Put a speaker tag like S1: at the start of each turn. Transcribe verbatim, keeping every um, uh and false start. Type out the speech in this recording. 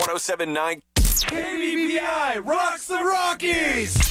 S1: one oh seven point nine
S2: K B P I rocks the Rockies!